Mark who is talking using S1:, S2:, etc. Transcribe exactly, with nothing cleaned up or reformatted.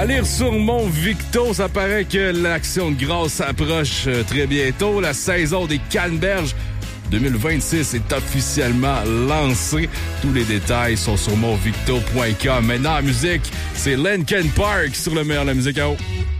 S1: lire sur Mon Victo, ça paraît que l'action de grâce s'approche très bientôt. La saison des Canneberges deux mille vingt-six est officiellement lancée. Tous les détails sont sur mon victo point com. Maintenant, en musique, c'est Linkin Park sur le meilleur de la musique à eau.